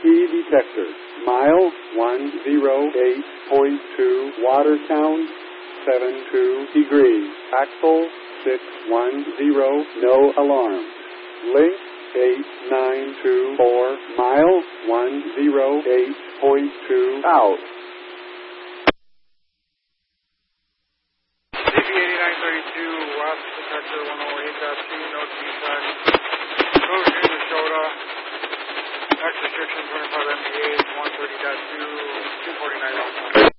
key detector. Mile 108.2, Watertown, 72 degrees. Axle 610, no alarm. Link 8924, mile 108.2, out. CP8932, West Detector 108.2, no defect. Code to Minnesota. X restriction 25 MPH, 130.2, 249 outside.